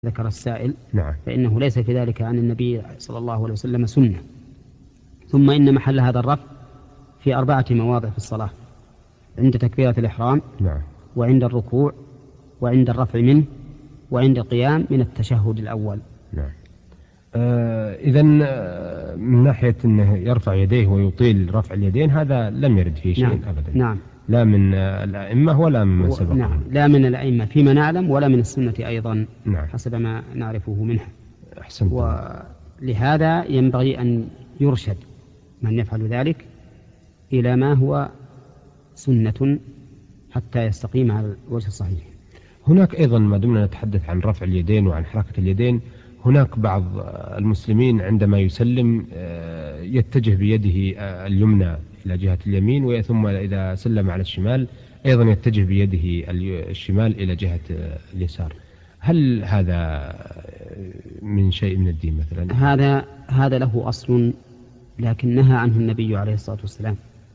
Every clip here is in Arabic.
ذكر السائل نعم. فإنه ليس في ذلك عن النبي صلى الله عليه وسلم سنة. ثم إن محل هذا الرفع في 4 مواضع في الصلاة: عند تكبيرة الإحرام، نعم. وعند الركوع، وعند الرفع منه، وعند القيام من التشهد الأول. نعم. إذن من ناحية أنه يرفع يديه ويطيل رفع اليدين هذا لم يرد فيه شيء. نعم. أبدا. نعم. لا من الأئمة ولا من سبقهم. نعم. لا من الأئمة فيما نعلم، ولا من السنة أيضا. نعم. حسب ما نعرفه منها. أحسنت. ولهذا ينبغي أن يرشد من يفعل ذلك إلى ما هو سنة حتى يستقيم على الوجه الصحيح. هناك أيضا ما دمنا نتحدث عن رفع اليدين وعن حركة اليدين، هناك بعض المسلمين عندما يسلم يتجه بيده اليمنى إلى جهة اليمين، ثم إذا سلم على الشمال أيضا يتجه بيده الشمال إلى جهة اليسار. هل هذا من شيء من الدين مثلا؟ هذا له أصل، لكن نهى عنه النبي عليه الصلاة والسلام.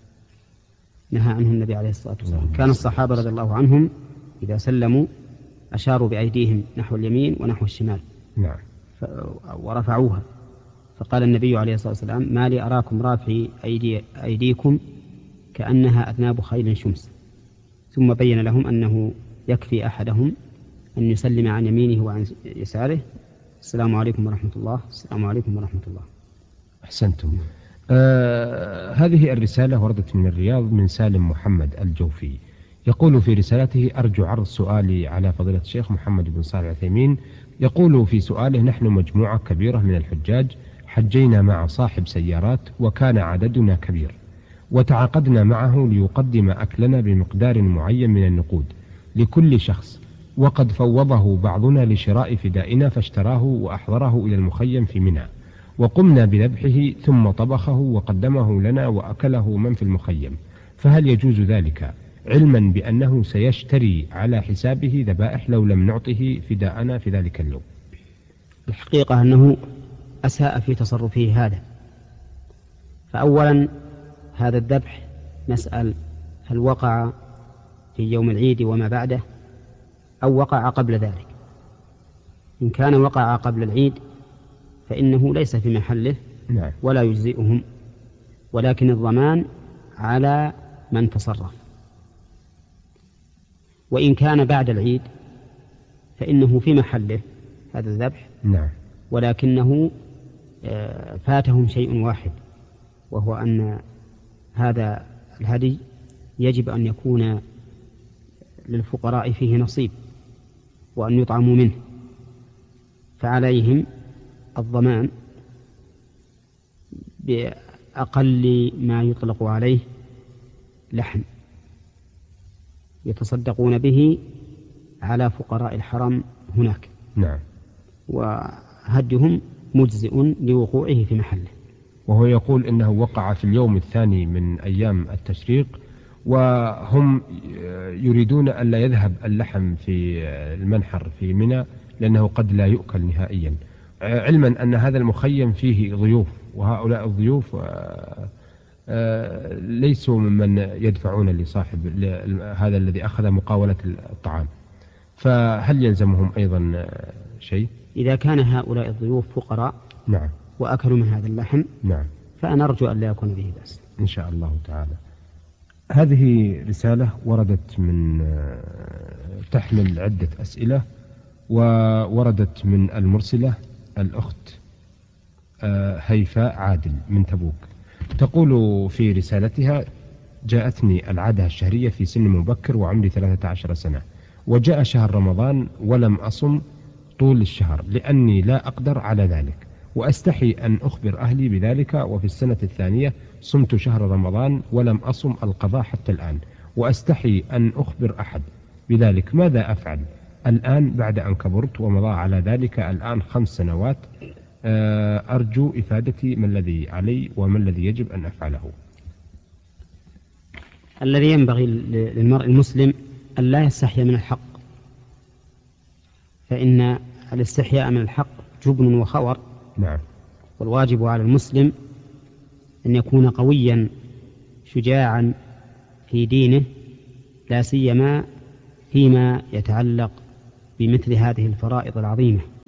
كان الصحابة رضي الله عنهم إذا سلموا أشاروا بأيديهم نحو اليمين ونحو الشمال. نعم. ورفعوها. فقال النبي عليه الصلاة والسلام: ما لي أراكم رافعي أيديكم كأنها أذناب خيل شمس. ثم بين لهم أنه يكفي أحدهم أن يسلم عن يمينه وعن يساره: السلام عليكم ورحمة الله، السلام عليكم ورحمة الله. أحسنتم. هذه الرسالة وردت من الرياض من سالم محمد الجوفي، يقول في رسالته: أرجو عرض سؤالي على فضيلة الشيخ محمد بن صالح العثيمين. يقول في سؤاله: نحن مجموعة كبيرة من الحجاج حجينا مع صاحب سيارات وكان عددنا كبير، وتعاقدنا معه ليقدم أكلنا بمقدار معين من النقود لكل شخص، وقد فوضه بعضنا لشراء فدائنا فاشتراه وأحضره إلى المخيم في منى، وقمنا بذبحه ثم طبخه وقدمه لنا وأكله من في المخيم، فهل يجوز ذلك، علما بأنه سيشتري على حسابه ذبائح لو لم نعطه فداءنا في ذلك اليوم؟ الحقيقة أنه أساء في تصرفه هذا. فأولا هذا الذبح نسأل: هل وقع في يوم العيد وما بعده أو وقع قبل ذلك؟ إن كان وقع قبل العيد فإنه ليس في محله ولا يجزئهم، ولكن الضمان على من تصرف. وإن كان بعد العيد فإنه في محله هذا الذبح، ولكنه فاتهم شيء واحد، وهو أن هذا الهدي يجب أن يكون للفقراء فيه نصيب وأن يطعموا منه، فعليهم الضمان بأقل ما يطلق عليه لحم يتصدقون به على فقراء الحرم هناك. وهدهم مجزئ لوقوعه في محله. وهو يقول إنه وقع في اليوم الثاني من أيام التشريق، وهم يريدون أن لا يذهب اللحم في المنحر في منى لأنه قد لا يؤكل نهائيا، علما أن هذا المخيم فيه ضيوف، وهؤلاء الضيوف ليسوا ممن يدفعون لصاحب هذا الذي أخذ مقاولة الطعام، فهل يلزمهم أيضا شيء؟ إذا كان هؤلاء الضيوف فقراء وأكلوا من هذا اللحم فأنا أرجو أن لا يكون به بأس إن شاء الله تعالى. هذه رسالة وردت من تحمل عدة أسئلة، ووردت من المرسلة الأخت هيفاء عادل من تبوك، تقول في رسالتها: جاءتني العادة الشهرية في سن مبكر وعمري 13 سنة، وجاء شهر رمضان ولم أصم طول الشهر لأني لا أقدر على ذلك، وأستحي أن أخبر أهلي بذلك، وفي السنة الثانية صمت شهر رمضان ولم أصم القضاء حتى الآن، وأستحي أن أخبر أحد بذلك، ماذا أفعل الآن بعد أن كبرت ومضى على ذلك الآن 5 سنوات؟ أرجو إفادتي ما الذي علي وما الذي يجب أن أفعله. الذي ينبغي للمرء المسلم أن لا يستحي من الحق، فإن الاستحياء من الحق جبن وخور. والواجب على المسلم أن يكون قويا شجاعا في دينه، لا سيما فيما يتعلق بمثل هذه الفرائض العظيمة.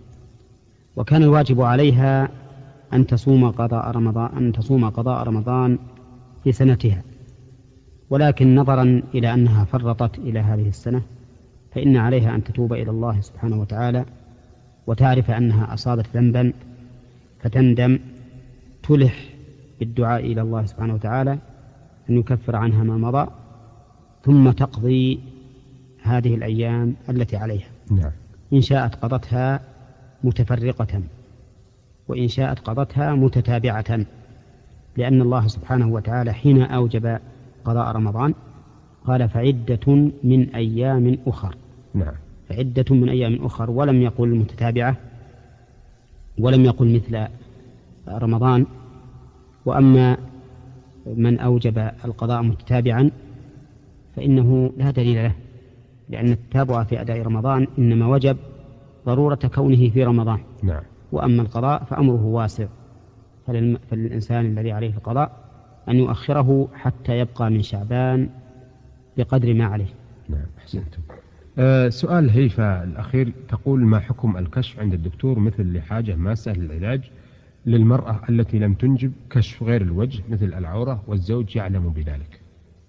وكان الواجب عليها أن تصوم قضاء رمضان في سنتها، ولكن نظرا إلى أنها فرطت إلى هذه السنة فإن عليها أن تتوب إلى الله سبحانه وتعالى وتعرف أنها أصابت ذنبا فتندم، تلح بالدعاء إلى الله سبحانه وتعالى أن يكفر عنها ما مضى، ثم تقضي هذه الأيام التي عليها. نعم. إن شاءت قضتها متفرقة، وإن شاءت قضتها متتابعة، لأن الله سبحانه وتعالى حين أوجب قضاء رمضان قال فعدة من أيام أخر. نعم. فعدة من أيام أخر، ولم يقل متتابعة، ولم يقل مثل رمضان. وأما من أوجب القضاء متتابعا فإنه لا دليل له، لأن التتابع في أداء رمضان إنما وجب ضرورة كونه في رمضان. نعم. وأما القضاء فأمره واسع، فللإنسان الذي عليه القضاء أن يؤخره حتى يبقى من شعبان بقدر ما عليه. نعم، أحسنتم. سؤال هيفا الأخير تقول: ما حكم الكشف عند الدكتور مثل لحاجة ماسة للعلاج للمرأة التي لم تنجب، كشف غير الوجه مثل العورة والزوج يعلم بذلك؟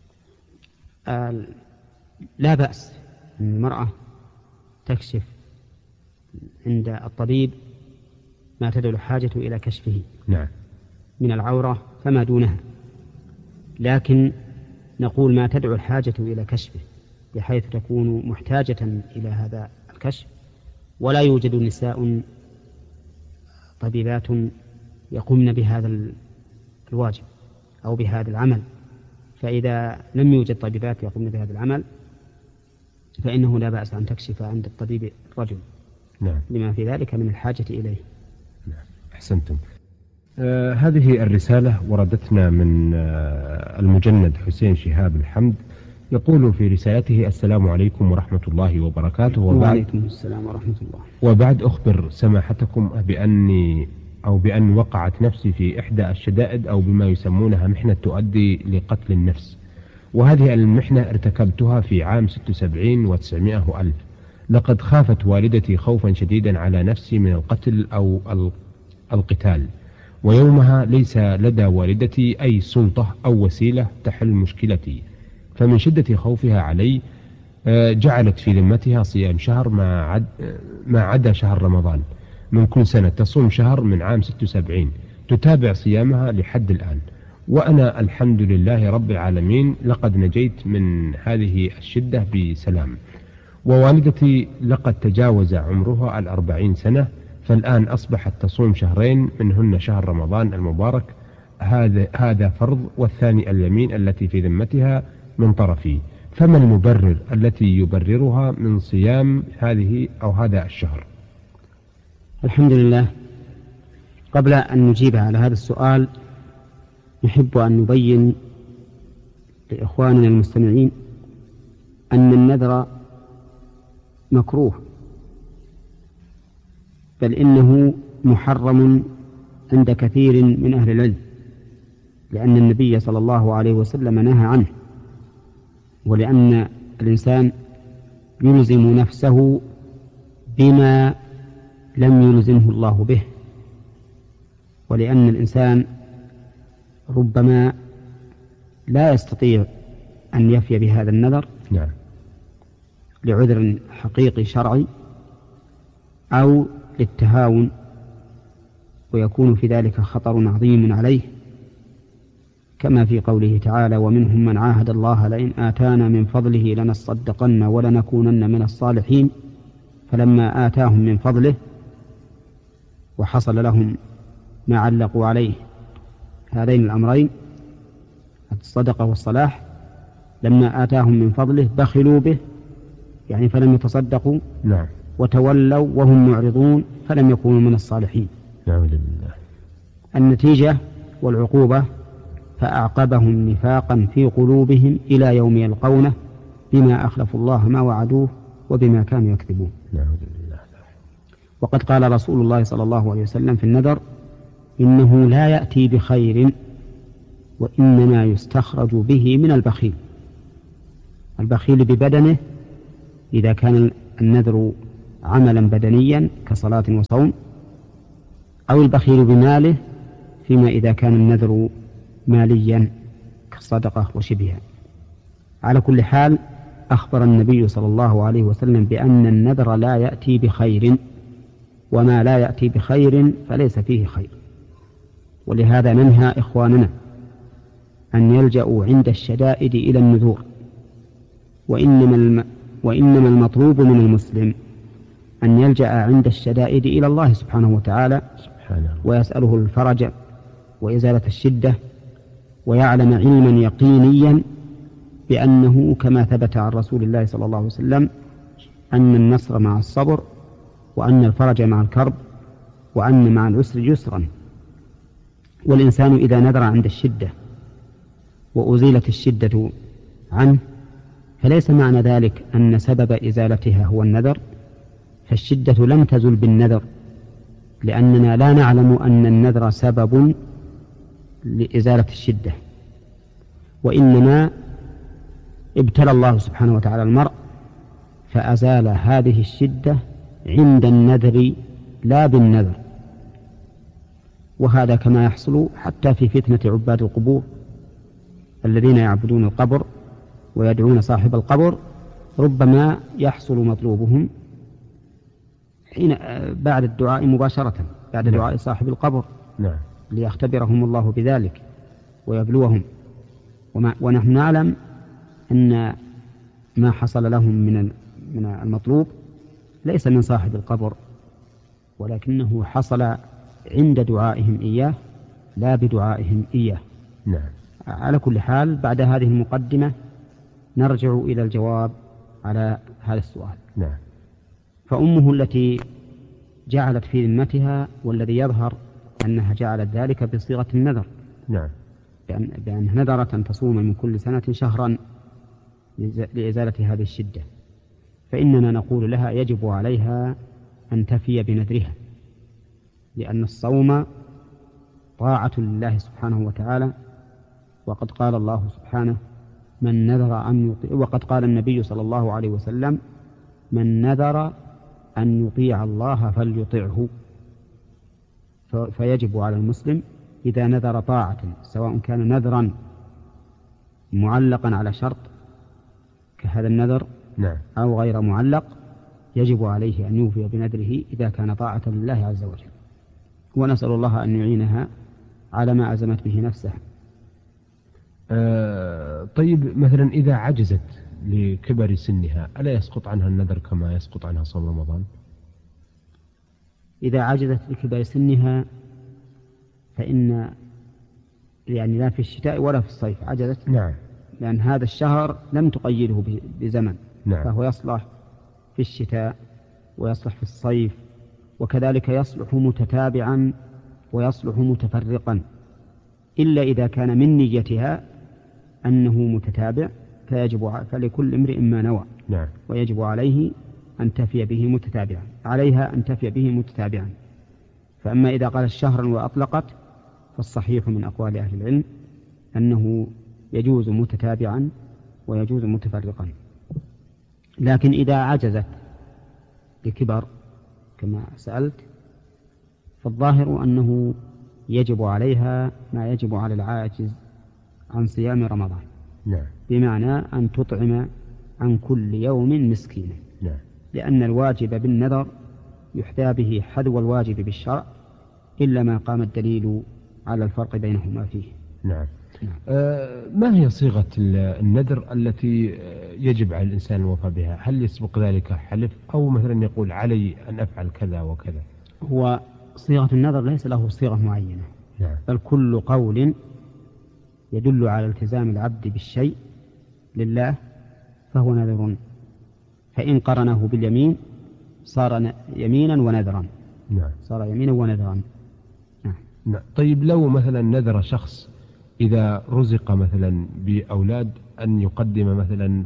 لا بأس أن المرأة تكشف عند الطبيب ما تدعو الحاجة إلى كشفه. نعم. من العورة فما دونها، لكن نقول ما تدعو الحاجة إلى كشفه بحيث تكون محتاجة إلى هذا الكشف، ولا يوجد نساء طبيبات يقومن بهذا الواجب أو بهذا العمل، فإذا لم يوجد طبيبات يقومن بهذا العمل فإنه لا بأس أن تكشف عند الطبيب الرجل. نعم. لما في ذلك من الحاجة إليه. نعم، أحسنتم. هذه الرسالة وردتنا من المجند حسين شهاب الحمد، يقول في رسالته: السلام عليكم ورحمة الله وبركاته. وعليكم السلام ورحمة الله. وبعد أخبر سماحتكم بأن وقعت نفسي في إحدى الشدائد أو بما يسمونها محنة تؤدي لقتل النفس، وهذه المحنة ارتكبتها في عام 76 و900 ألف. لقد خافت والدتي خوفا شديدا على نفسي من القتل أو القتال، ويومها ليس لدى والدتي أي سلطة أو وسيلة تحل مشكلتي، فمن شدة خوفها علي جعلت في ذمتها صيام شهر ما عدا شهر رمضان من كل سنة، تصوم شهر من عام 76 تتابع صيامها لحد الآن، وأنا الحمد لله رب العالمين لقد نجيت من هذه الشدة بسلام. ووالدتي لقد تجاوز عمرها 40 سنة، فالآن أصبحت تصوم شهرين منهن شهر رمضان المبارك، هذا فرض، والثاني اليمين التي في ذمتها من طرفي، فما المبرر التي يبررها من صيام هذه أو هذا الشهر؟ الحمد لله. قبل أن نجيب على هذا السؤال نحب أن نبين لإخواننا المستمعين أن النذر مكروه، بل إنه محرم عند كثير من أهل العلم، لأن النبي صلى الله عليه وسلم نهى عنه، ولأن الإنسان يلزم نفسه بما لم يلزمه الله به، ولأن الإنسان ربما لا يستطيع أن يفي بهذا النذر. نعم. لعذر حقيقي شرعي أو للتهاون، ويكون في ذلك خطر عظيم عليه، كما في قوله تعالى: ومنهم من عاهد الله لئن آتانا من فضله لنصدقن ولنكونن من الصالحين، فلما آتاهم من فضله وحصل لهم ما علقوا عليه هذين الأمرين الصدقة والصلاح، لما آتاهم من فضله بخلوا به، يعني فلم يتصدقوا. نعم. وتولوا وهم معرضون فلم يكونوا من الصالحين. نعم لله. النتيجة والعقوبة: فأعقبهم نفاقا في قلوبهم إلى يوم يلقونه بما أخلفوا الله ما وعدوه وبما كانوا يكذبون. نعم لله. وقد قال رسول الله صلى الله عليه وسلم في النذر: إنه لا يأتي بخير وإنما يستخرج به من البخيل. البخيل ببدنه إذا كان النذر عملا بدنيا كصلاة وصوم، أو البخيل بماله فيما إذا كان النذر ماليا كالصدقة وشبهها. على كل حال أخبر النبي صلى الله عليه وسلم بأن النذر لا يأتي بخير، وما لا يأتي بخير فليس فيه خير. ولهذا ننهى إخواننا أن يلجأوا عند الشدائد إلى النذور، وإنما المطلوب من المسلم أن يلجأ عند الشدائد إلى الله سبحانه وتعالى ويسأله الفرج وإزالة الشدة، ويعلم علما يقينيا بأنه كما ثبت عن رسول الله صلى الله عليه وسلم أن النصر مع الصبر، وأن الفرج مع الكرب، وأن مع العسر يسرا. والإنسان إذا نذر عند الشدة وأزيلت الشدة عنه فليس معنى ذلك أن سبب إزالتها هو النذر، فالشدة لم تزل بالنذر، لأننا لا نعلم أن النذر سبب لإزالة الشدة، وإنما ابتلى الله سبحانه وتعالى المرء فأزال هذه الشدة عند النذر لا بالنذر. وهذا كما يحصل حتى في فتنة عباد القبور الذين يعبدون القبر ويدعون صاحب القبر، ربما يحصل مطلوبهم حين بعد الدعاء مباشرة، بعد دعاء صاحب القبر، ليختبرهم الله بذلك ويبلوهم. ونحن نعلم أن ما حصل لهم من المطلوب ليس من صاحب القبر، ولكنه حصل عند دعائهم إياه لا بدعائهم إياه. على كل حال بعد هذه المقدمة نرجع إلى الجواب على هذا السؤال. فأمه التي جعلت في ذمتها، والذي يظهر أنها جعلت ذلك بصيغة النذر، بأنها نذرت أن تصوم من كل سنة شهرا لإزالة هذه الشدة، فإننا نقول لها يجب عليها أن تفي بنذرها، لأن الصوم طاعة لله سبحانه وتعالى، وقد قال الله سبحانه من نذر أن يطيع، وقد قال النبي صلى الله عليه وسلم من نذر أن يطيع الله فليطعه. فيجب على المسلم إذا نذر طاعة سواء كان نذرا معلقا على شرط كهذا النذر أو غير معلق، يجب عليه أن يوفي بنذره إذا كان طاعة لله عز وجل. ونسأل الله أن يعينها على ما أزمت به نفسها. طيب مثلا إذا عجزت لكبر سنها ألا يسقط عنها النذر كما يسقط عنها صوم رمضان؟ إذا عجزت لكبر سنها فإن يعني لا في الشتاء ولا في الصيف عجزت، لأن هذا الشهر لم تقيده بزمن، فهو يصلح في الشتاء ويصلح في الصيف، وكذلك يصلح متتابعا ويصلح متفرقا، إلا إذا كان من نيتها أنه متتابع فلكل امرئ ما نوى، ويجب عليه أن تفي به متتابعا، عليها أن تفي به متتابعا. فأما إذا قال شهرا وأطلقت فالصحيح من أقوال أهل العلم أنه يجوز متتابعا ويجوز متفرقا. لكن إذا عجزت لكبر كما سألت فالظاهر أنه يجب عليها ما يجب على العاجز عن صيام رمضان، بمعنى أن تطعم عن كل يوم مسكينا، لأن الواجب بالنذر يحذى به حذو الواجب بالشرع إلا ما قام الدليل على الفرق بينهما فيه. ما هي صيغة النذر التي يجب على الإنسان الوفاء بها؟ هل يسبق ذلك حلف أو مثلا يقول علي أن أفعل كذا وكذا؟ هو صيغة النذر ليس له صيغة معينة، بل كل قول يدل على التزام العبد بالشيء لله فهو نذر، فإن قرنه باليمين صار يمينا ونذرا. صار يمينا ونذرا. طيب لو مثلا نذر شخص إذا رزق مثلا بأولاد أن يقدم مثلا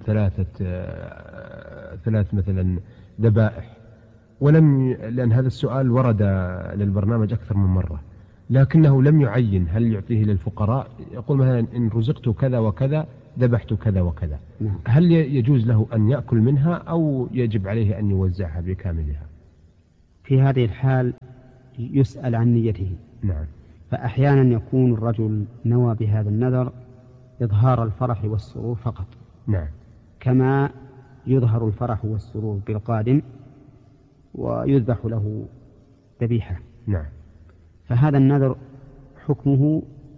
ثلاث مثلا ذبائح، لأن هذا السؤال ورد للبرنامج أكثر من مرة، لكنه لم يعين هل يعطيه للفقراء، يقول مثلا إن رزقت كذا وكذا ذبحت كذا وكذا. هل يجوز له أن يأكل منها أو يجب عليه أن يوزعها بكاملها؟ في هذه الحال يسأل عن نيته. نعم. فأحيانا يكون الرجل نوى بهذا النذر إظهار الفرح والسرور فقط. نعم. كما يظهر الفرح والسرور بالقادم ويذبح له ذبيحة. نعم. فهذا النذر حكمه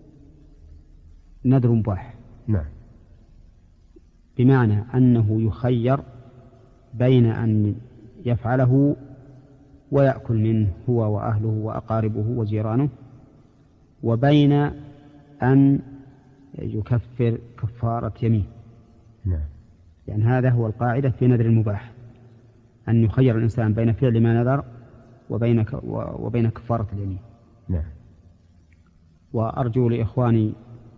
نذر مباح. نعم. بمعنى أنه يخير بين أن يفعله ويأكل منه هو وأهله وأقاربه وجيرانه، وبين أن يكفر كفارة يمين. نعم. يعني هذا هو القاعدة في نذر المباح، أن يخير الإنسان بين فعل ما نذر وبين كفارة اليمين. نعم. وأرجو لإخواني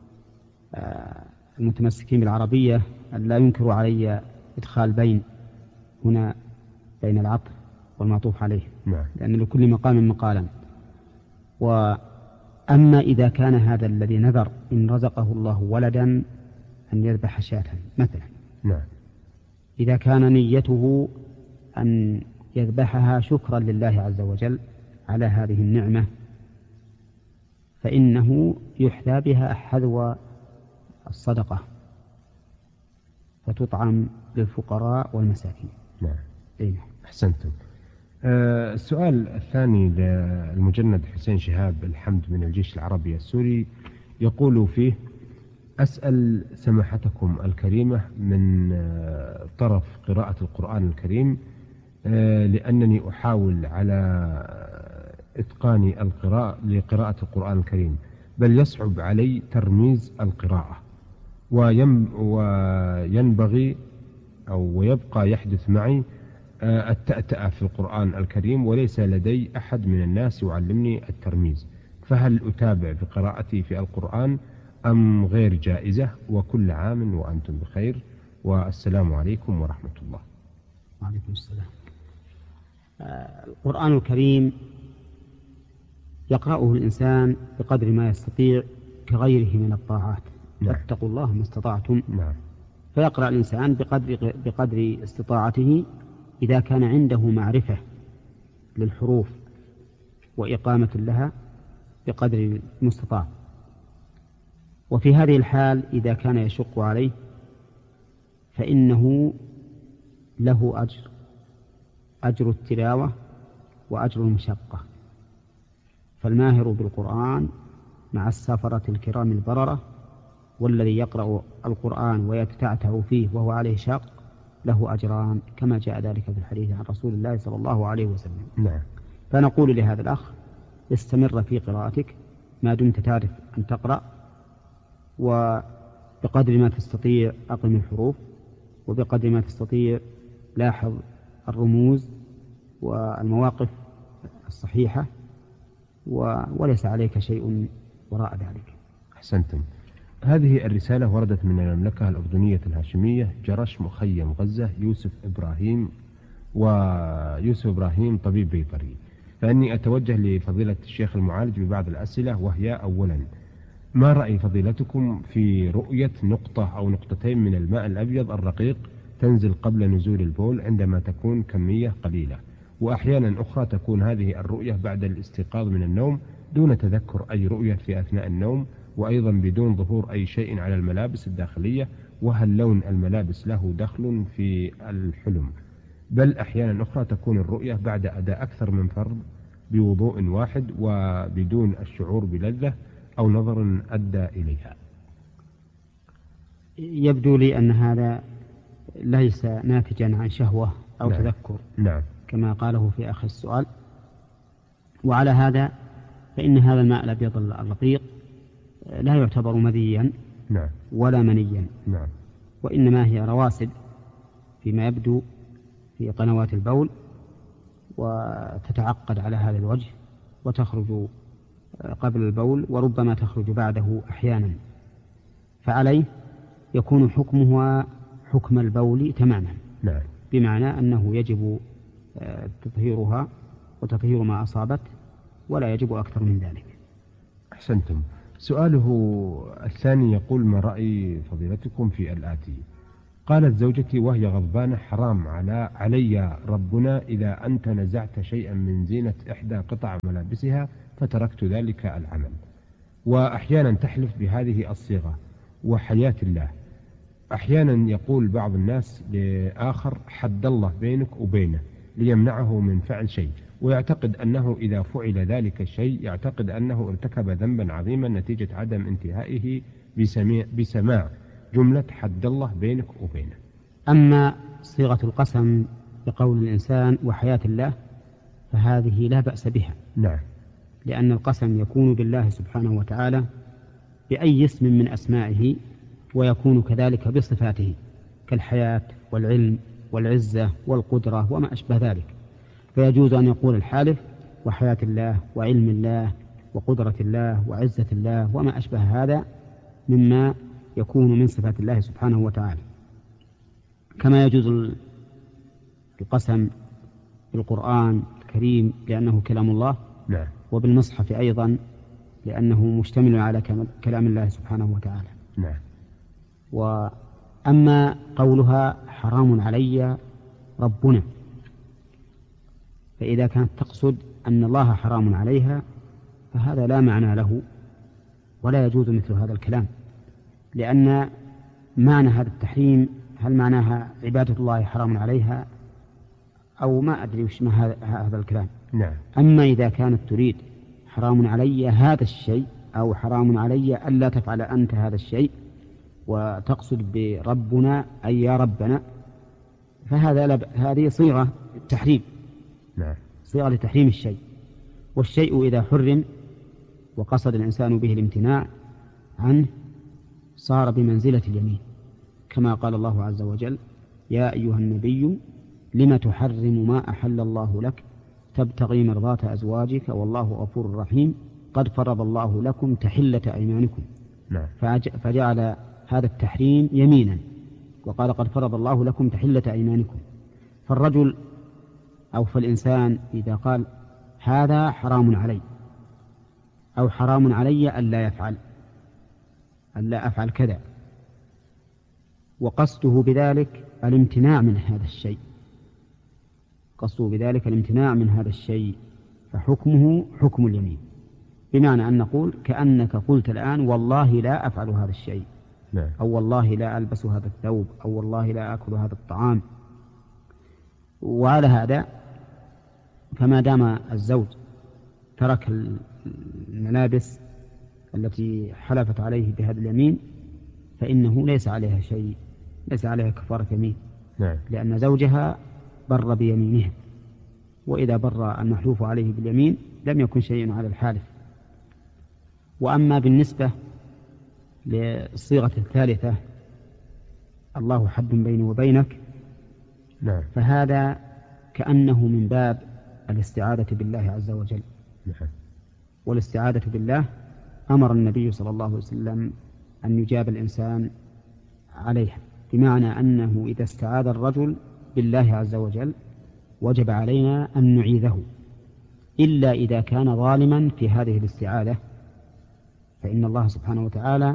المتمسكين بالعربية أن لا ينكروا علي إدخال بين هنا بين العطف والمعطوف عليه. نعم. لأن لكل مقام مقالا. وأما إذا كان هذا الذي نذر إن رزقه الله ولدا أن يذبح شاة مثلا. نعم. إذا كان نيته أن يذبحها شكرا لله عز وجل على هذه النعمة فإنه يحذى بها حذو الصدقة فتطعم للفقراء والمساكين. نعم. إيه. أحسنتم. السؤال الثاني للمجند حسين شهاب الحمد من الجيش العربي السوري يقول فيه: أسأل سماحتكم الكريمة من طرف قراءة القرآن الكريم، لأنني أحاول على إتقان القراءة لقراءة القرآن الكريم، بل يصعب علي ترميز القراءة، وينبغي أو ويبقى يحدث معي التأتأة في القرآن الكريم، وليس لدي أحد من الناس يعلمني الترميز، فهل أتابع بقراءتي في القرآن أم غير جائزة؟ وكل عام وأنتم بخير، والسلام عليكم ورحمة الله. وعليكم السلام. القرآن الكريم يقرأه الإنسان بقدر ما يستطيع كغيره من الطاعات. نعم. فاتقوا الله ما استطعتم. نعم. فيقرأ الإنسان بقدر استطاعته إذا كان عنده معرفة للحروف وإقامة لها بقدر المستطاع. وفي هذه الحال إذا كان يشق عليه فإنه له أجر التلاوة وأجر المشقة. فالماهر بالقرآن مع السفرة الكرام البررة، والذي يقرأ القرآن ويتتعتع فيه وهو عليه شاق له أجران، كما جاء ذلك في الحديث عن رسول الله صلى الله عليه وسلم. نعم. فنقول لهذا الأخ: استمر في قراءتك ما دمت تعرف أن تقرأ، وبقدر ما تستطيع أقم الحروف، وبقدر ما تستطيع لاحظ الرموز والمواقف الصحيحة، وليس عليك شيء وراء ذلك. أحسنتم. هذه الرسالة وردت من المملكة الأردنية الهاشمية، جرش مخيم غزة، يوسف إبراهيم طبيب بيطري. فإني أتوجه لفضيلة الشيخ المعالج ببعض الأسئلة، وهي: أولا، ما رأي فضيلتكم في رؤية نقطة أو نقطتين من الماء الأبيض الرقيق تنزل قبل نزول البول عندما تكون كمية قليلة، وأحيانا أخرى تكون هذه الرؤية بعد الاستيقاظ من النوم دون تذكر أي رؤية في أثناء النوم، وأيضا بدون ظهور أي شيء على الملابس الداخلية؟ وهل لون الملابس له دخل في الحلم؟ بل أحيانا أخرى تكون الرؤية بعد أداء أكثر من فرض بوضوء واحد وبدون الشعور بلذة أو نظر أدى إليها. يبدو لي أن هذا ليس ناتجا عن شهوة أو نعم. تذكر. نعم. كما قاله في آخر السؤال. وعلى هذا فإن هذا الماء الأبيض الرقيق لا يعتبر مذيا نعم. ولا منيا. نعم. وإنما هي رواسب فيما يبدو في قنوات البول، وتتعقد على هذا الوجه وتخرج قبل البول، وربما تخرج بعده أحيانا، فعليه يكون حكمها حكم البول تماما. نعم. بمعنى أنه يجب تطهيرها وتطهير ما أصابت، ولا يجب أكثر من ذلك. أحسنتم. سؤاله الثاني يقول: ما رأي فضيلتكم في الآتي؟ قالت زوجتي وهي غضبانة: حرام علي ربنا إذا أنت نزعت شيئا من زينة إحدى قطع ملابسها فتركت ذلك العمل. وأحيانا تحلف بهذه الصيغة: وحياة الله. أحيانا يقول بعض الناس لآخر: حد الله بينك وبينه، ليمنعه من فعل شيء، ويعتقد أنه إذا فعل ذلك الشيء يعتقد أنه ارتكب ذنبا عظيما نتيجة عدم انتهائه بسماع جملة حد الله بينك وبينه. أما صيغة القسم بقول الإنسان وحياة الله فهذه لا بأس بها. نعم. لأن القسم يكون بالله سبحانه وتعالى بأي اسم من أسمائه، ويكون كذلك بصفاته كالحياة والعلم والعزة والقدرة وما أشبه ذلك، فيجوز أن يقول الحالف وحياة الله وعلم الله وقدرة الله وعزة الله وما أشبه هذا مما يكون من صفات الله سبحانه وتعالى. كما يجوز القسم بالقرآن الكريم لأنه كلام الله. نعم. وبالمصحف أيضا لأنه مشتمل على كلام الله سبحانه وتعالى. نعم. وأما قولها حرام علي ربنا، فإذا كانت تقصد أن الله حرام عليها فهذا لا معنى له ولا يجوز مثل هذا الكلام، لأن معنى هذا التحريم هل معناها عبادة الله حرام عليها أو ما أدري وش ما هذا الكلام. نعم. أما إذا كانت تريد حرام علي هذا الشيء أو حرام علي ألا تفعل أنت هذا الشيء وتقصد بربنا أي يا ربنا، هذه صيغة التحريم. نعم. صيغة لتحريم الشيء، والشيء إذا حرم وقصد الإنسان به الامتناع عنه صار بمنزلة اليمين، كما قال الله عز وجل: يا أيها النبي لم تحرم ما أحل الله لك تبتغي مرضات أزواجك والله غفور رحيم قد فرض الله لكم تحلة أيمانكم. نعم. فجعل هذا التحريم يمينا وقال قد فرض الله لكم تحلة أيمانكم. فالرجل أو فالإنسان إذا قال هذا حرام علي أو حرام علي ألا أفعل كذا وقصده بذلك الامتناع من هذا الشيء، فحكمه حكم اليمين، بمعنى أن نقول كأنك قلت الآن والله لا أفعل هذا الشيء. نعم. أو والله لا ألبس هذا الثوب أو والله لا أكل هذا الطعام. وعلى هذا فما دام الزوج ترك الملابس التي حلفت عليه بهذا اليمين فإنه ليس عليها شيء، ليس عليها كفارة يمين. نعم. لأن زوجها بر بيمينها، وإذا بر المحلوف عليه باليمين لم يكن شيء على الحالف. وأما بالنسبة للصيغة الثالثة الله حد بيني وبينك، نعم. فهذا كأنه من باب الاستعاذة بالله عز وجل. نعم. والاستعاذة بالله أمر النبي صلى الله عليه وسلم أن يجاب الإنسان عليها، بمعنى أنه إذا استعاذ الرجل بالله عز وجل وجب علينا أن نعيذه، إلا إذا كان ظالما في هذه الاستعاذة فإن الله سبحانه وتعالى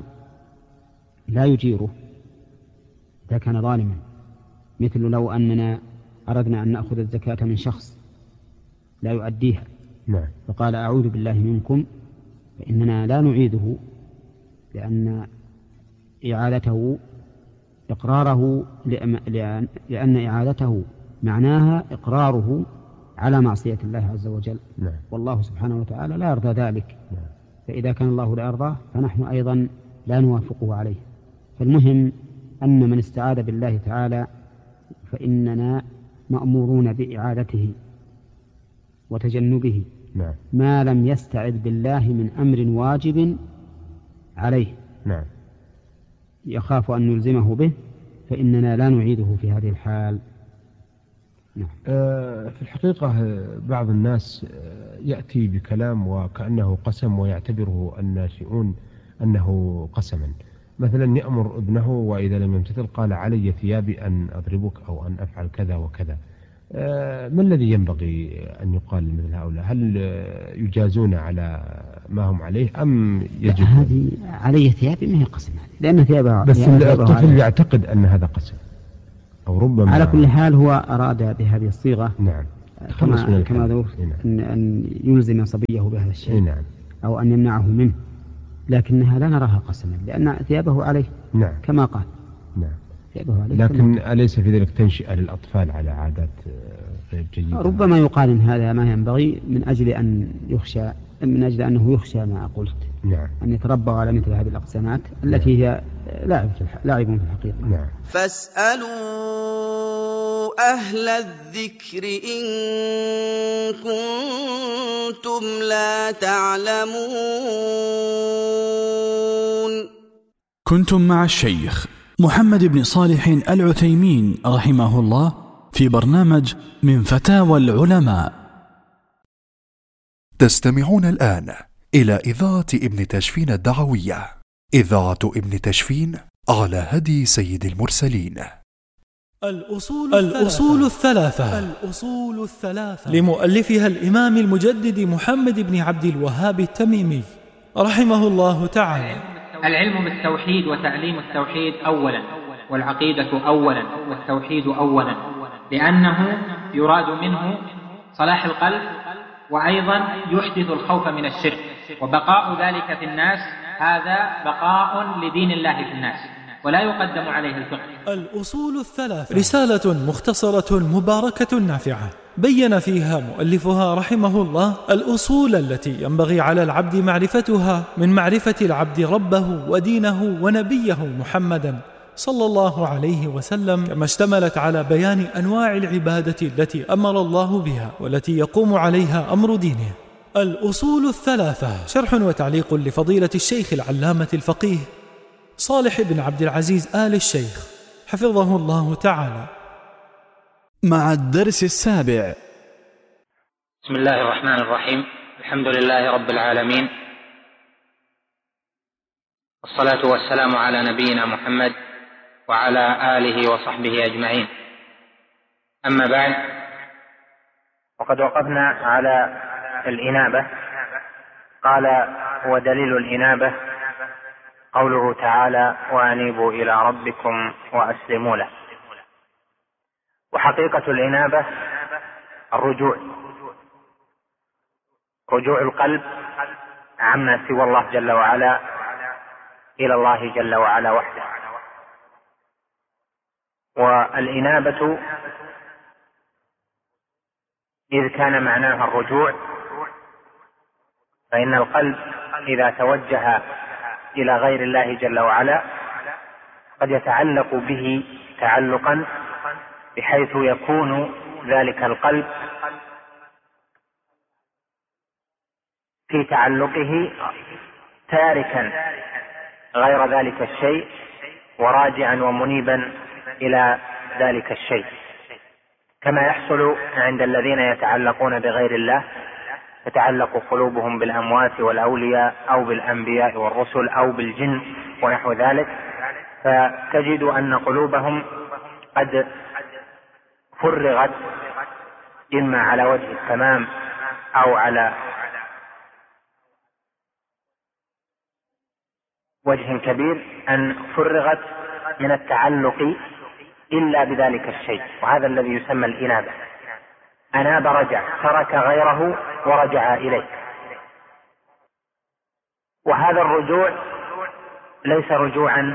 لا يجيره إذا كان ظالما، مثل لو أننا أردنا أن نأخذ الزكاة من شخص لا يؤديها. نعم. فقال أعوذ بالله منكم، فإننا لا نعيده، لأن إعادته إقراره لأن إعادته معناها إقراره على معصية الله عز وجل. نعم. والله سبحانه وتعالى لا يرضى ذلك. نعم. فإذا كان الله لا يرضاه فنحن أيضا لا نوافقه عليه. فالمهم أن من استعاذ بالله تعالى فإننا مأمورون بإعادته وتجنبه. نعم. ما لم يستعذ بالله من أمر واجب عليه. نعم. يخاف أن نلزمه به فإننا لا نعيده في هذه الحال. نعم. في الحقيقة بعض الناس يأتي بكلام وكأنه قسم ويعتبره الناشئون أنه قسما، مثلا يأمر ابنه وإذا لم يمتثل قال علي ثيابي أن أضربك أو أن أفعل كذا وكذا. ما الذي ينبغي أن يقال مثل هؤلاء؟ هل يجازون على ما هم عليه أم يجب؟ هذه علي ثيابي ما هي قسم، لأن ثيابها بس الطفل يعتقد أن هذا قسم. أو ربما على كل حال هو أراد بهذه الصيغة نعم كما ذكر أن يلزم صبيه بهذا الشيء نعم. أو أن يمنعه منه، لكنها لا نراها قسما لأن ثيابه عليه نعم. كما قال نعم. ثيابه عليه لكن أليس في ذلك تنشئة للأطفال على عادات غير جيدة؟ ربما يقال إن هذا ما ينبغي من أجل أنه يخشى ما قلت. نعم. أن يتربوا على مثل هذه الأقسامات التي هي لاعب في الحقيقة. نعم. فاسألوا أهل الذكر إن كنتم لا تعلمون. كنتم مع الشيخ محمد بن صالح العثيمين رحمه الله في برنامج من فتاوى العلماء. تستمعون الآن إلى إذاعة ابن تشفين الدعوية، إذاعة ابن تشفين على هدي سيد المرسلين. الأصول الثلاثة لمؤلفها الإمام المجدد محمد بن عبد الوهاب التميمي رحمه الله تعالى. العلم بالتوحيد وتعليم التوحيد أولا، والعقيدة أولا، والتوحيد أولا، لأنه يراد منه صلاح القلب، وأيضا يحدث الخوف من الشرك، وبقاء ذلك في الناس هذا بقاء لدين الله في الناس، ولا يقدم عليه الفقه. الأصول الثلاثة رسالة مختصرة مباركة نافعة بين فيها مؤلفها رحمه الله الأصول التي ينبغي على العبد معرفتها من معرفة العبد ربه ودينه ونبيه محمدا صلى الله عليه وسلم، كما اشتملت على بيان أنواع العبادة التي أمر الله بها والتي يقوم عليها أمر دينه. الأصول الثلاثة شرح وتعليق لفضيلة الشيخ العلامة الفقيه صالح بن عبد العزيز آل الشيخ حفظه الله تعالى. مع الدرس السابع. بسم الله الرحمن الرحيم. الحمد لله رب العالمين، والصلاة والسلام على نبينا محمد وعلى آله وصحبه أجمعين. أما بعد، وقد وقفنا على الإنابة. قال: ودليل الإنابة قوله تعالى: وأنيبوا إلى ربكم وأسلموا له. وحقيقة الإنابة الرجوع، رجوع القلب عما سوى الله جل وعلا إلى الله جل وعلا وحده. والإنابة إذ كان معناها الرجوع، فإن القلب إذا توجه إلى غير الله جل وعلا قد يتعلق به تعلقا بحيث يكون ذلك القلب في تعلقه تاركا غير ذلك الشيء وراجعا ومنيبا إلى ذلك الشيء، كما يحصل عند الذين يتعلقون بغير الله، تتعلق قلوبهم بالأموات والأولياء أو بالأنبياء والرسل أو بالجن ونحو ذلك، فتجد أن قلوبهم قد فرغت إما على وجه التمام أو على وجه كبير، أن فرغت من التعلق إلا بذلك الشيء، وهذا الذي يسمى الإنابة. أناب رجع، ترك غيره ورجع إليه. وهذا الرجوع ليس رجوعا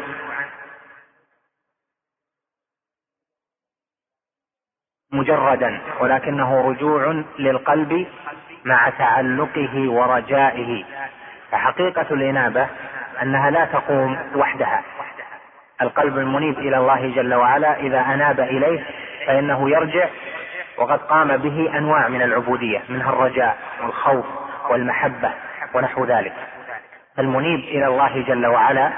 مجردا، ولكنه رجوع للقلب مع تعلقه ورجائه. فحقيقة الإنابة أنها لا تقوم وحدها. القلب المنيب إلى الله جل وعلا إذا أناب إليه فإنه يرجع وقد قام به أنواع من العبودية، منها الرجاء والخوف والمحبة ونحو ذلك. فالمنيب إلى الله جل وعلا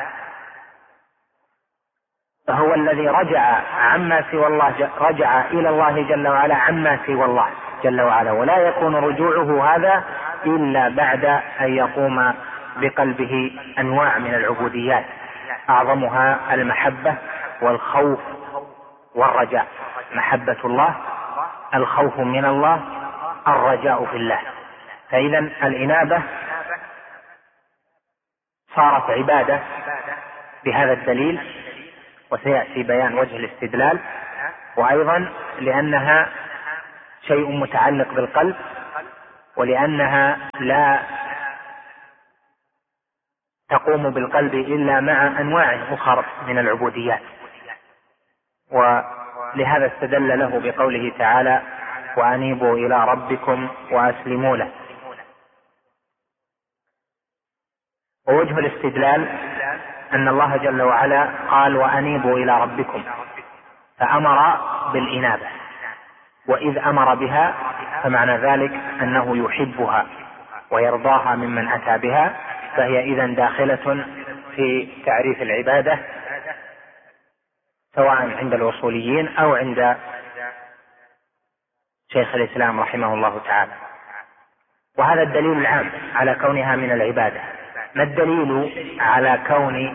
فهو الذي رجع عما سوى الله، رجع إلى الله جل وعلا عما سوى الله جل وعلا، ولا يكون رجوعه هذا إلا بعد أن يقوم بقلبه أنواع من العبوديات، أعظمها المحبة والخوف والرجاء. محبة الله، الخوف من الله، الرجاء في الله. فإذا الإنابة صارت عبادة بهذا الدليل، وسيأتي بيان وجه الاستدلال، وأيضا لأنها شيء متعلق بالقلب، ولأنها لا تقوم بالقلب إلا مع أنواع أخرى من العبوديات. ولهذا استدل له بقوله تعالى: وأنيبوا إلى ربكم وأسلموا له. ووجه الاستدلال أن الله جل وعلا قال: وأنيبوا إلى ربكم، فأمر بالإنابة، وإذ أمر بها فمعنى ذلك أنه يحبها ويرضاها ممن أتى بها، فهي إذن داخلة في تعريف العبادة سواء عند الأصوليين أو عند شيخ الإسلام رحمه الله تعالى. وهذا الدليل العام على كونها من العبادة. ما الدليل على كون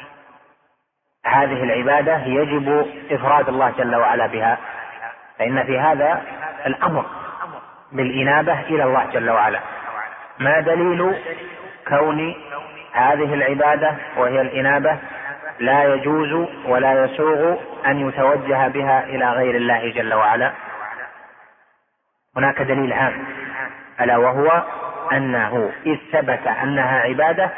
هذه العبادة يجب إفراد الله جل وعلا بها؟ فإن في هذا الأمر بالإنابة إلى الله جل وعلا. ما دليل كون هذه العبادة وهي الإنابة لا يجوز ولا يسوغ أن يتوجه بها إلى غير الله جل وعلا؟ هناك دليل عام، ألا وهو أنه إذ ثبت أنها عبادة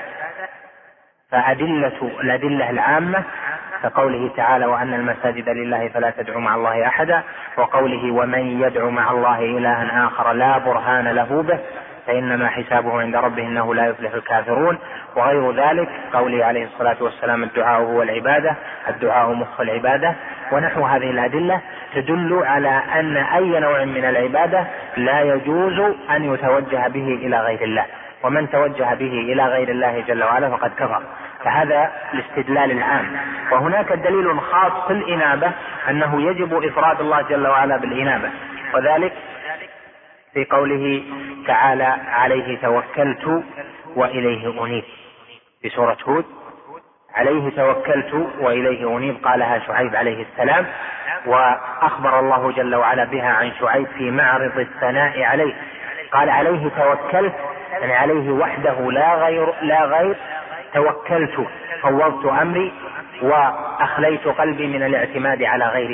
الأدلة العامة كقوله تعالى: وأن المساجد لله فلا تدعوا مع الله أحدا، وقوله: ومن يدعو مع الله إلها آخر لا برهان له به فإنما حسابه عند ربه إنه لا يفلح الكافرون، وغير ذلك قوله عليه الصلاة والسلام: الدعاء هو العبادة، الدعاء مخ العبادة، ونحو هذه الأدلة تدل على أن أي نوع من العبادة لا يجوز أن يتوجه به إلى غير الله، ومن توجه به إلى غير الله جل وعلا فقد كفر. فهذا الاستدلال العام. وهناك دليل خاص في الإنابة أنه يجب إفراد الله جل وعلا بالإنابة، وذلك في قوله تعالى: عليه توكلت وإليه أنيب، في سورة هود: عليه توكلت وإليه أنيب، قالها شعيب عليه السلام، وأخبر الله جل وعلا بها عن شعيب في معرض الثناء عليه، قال: عليه توكلت، يعني عليه وحده لا غير، توكلت فوضت أمري وأخليت قلبي من الاعتماد على غيره.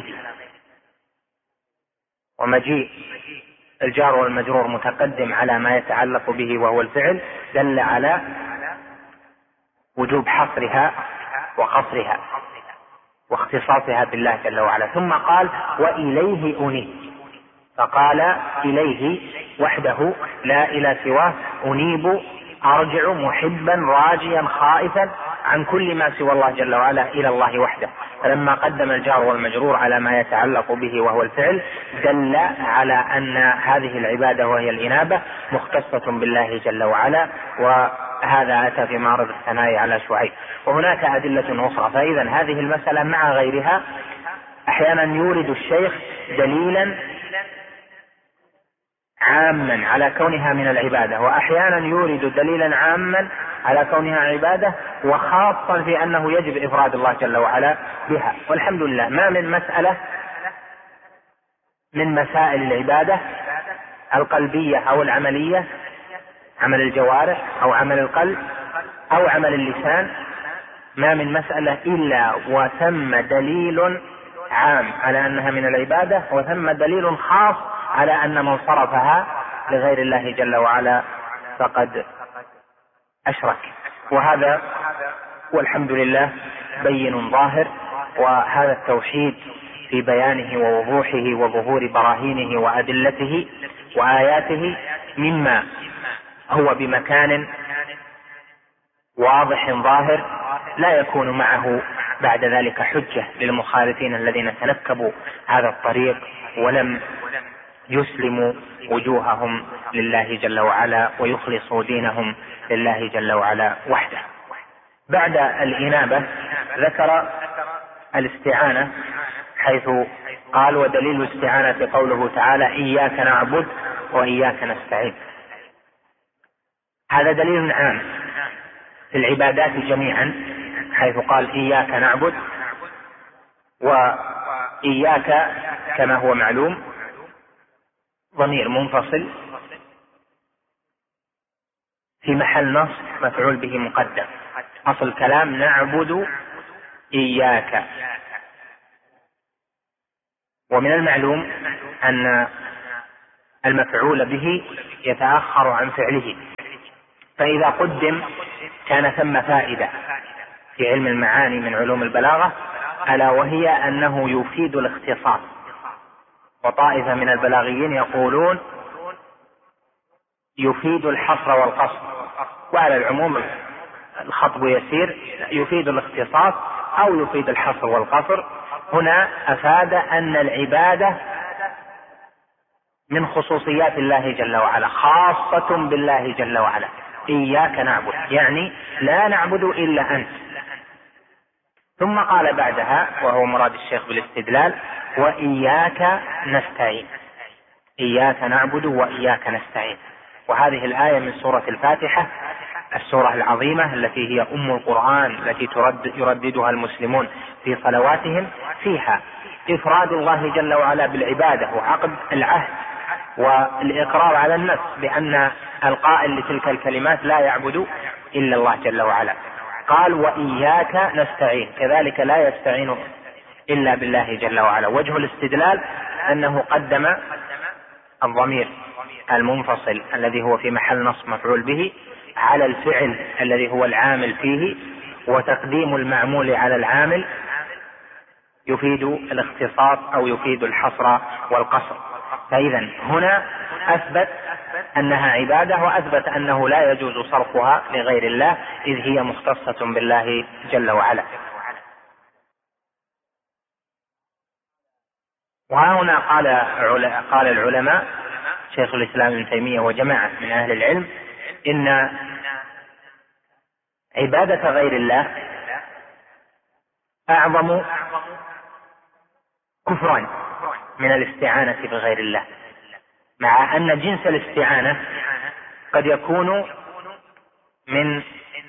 ومجيء الجار والمجرور متقدم على ما يتعلق به وهو الفعل دل على وجوب حصرها وقصرها واختصاصها بالله جل وعلا. ثم قال: وإليه أنيب، فقال إليه وحده لا إلى سواه، أنيب أرجع محبا راجيا خائفا عن كل ما سوى الله جل وعلا إلى الله وحده. فلما قدم الجار والمجرور على ما يتعلق به وهو الفعل دل على أن هذه العبادة وهي الإنابة مختصة بالله جل وعلا، وهذا أتى في معرض الثناء على شعيب. وهناك أدلة أخرى. فإذا هذه المسألة مع غيرها أحيانا يورد الشيخ دليلا عاما على كونها من العبادة، وأحيانا يورد دليلا عاما على كونها عبادة، وخاصا في أنه يجب إفراد الله جل وعلا بها. والحمد لله ما من مسألة من مسائل العبادة القلبية أو العملية، عمل الجوارح أو عمل القلب أو عمل اللسان، ما من مسألة إلا وثم دليل عام على أنها من العبادة، وثم دليل خاص على أن من صرفها لغير الله جل وعلا فقد أشرك. وهذا والحمد لله بين ظاهر، وهذا التوحيد في بيانه ووضوحه وظهور براهينه وأدلته وآياته مما هو بمكان واضح ظاهر لا يكون معه بعد ذلك حجة للمخالفين الذين تنكبوا هذا الطريق ولم يسلموا وجوههم لله جل وعلا ويخلصوا دينهم لله جل وعلا وحده. بعد الإنابة ذكر الاستعانة، حيث قال: ودليل الاستعانة قوله تعالى: إياك نعبد وإياك نستعين. هذا دليل عام في العبادات جميعا، حيث قال: إياك نعبد، وإياك كما هو معلوم ضمير منفصل في محل نصب مفعول به مقدم. أصل الكلام: نعبد إياك، ومن المعلوم أن المفعول به يتأخر عن فعله، فإذا قدم كان ثم فائدة في علم المعاني من علوم البلاغة، ألا وهي أنه يفيد الاختصاص. وطائفة من البلاغيين يقولون يفيد الحصر والقصر، وعلى العموم الخطب يسير، يفيد الاختصاص أو يفيد الحصر والقصر. هنا أفاد أن العبادة من خصوصيات الله جل وعلا، خاصة بالله جل وعلا. إياك نعبد يعني لا نعبد إلا أنت. ثم قال بعدها، وهو مراد الشيخ بالاستدلال: وإياك نستعين. إياك نعبد وإياك نستعين. وهذه الآية من سورة الفاتحة، السورة العظيمة التي هي أم القرآن، التي يرددها المسلمون في صلواتهم، فيها إفراد الله جل وعلا بالعبادة وعقد العهد والإقرار على النفس بأن القائل لتلك الكلمات لا يعبد إلا الله جل وعلا. قال: وإياك نستعين، كذلك لا يستعين إلا بالله جل وعلا. وجه الاستدلال أنه قدم الضمير المنفصل الذي هو في محل نصب مفعول به على الفعل الذي هو العامل فيه، وتقديم المعمول على العامل يفيد الاختصاص أو يفيد الحصر والقصر. فإذا هنا أثبت أنها عبادة، وأثبت أنه لا يجوز صرفها لغير الله إذ هي مختصة بالله جل وعلا. وهنا قال العلماء شيخ الإسلام ابن تيمية وجماعة من أهل العلم إن عبادة غير الله أعظم كفرا من الاستعانة بغير الله، مع أن جنس الاستعانة قد يكون من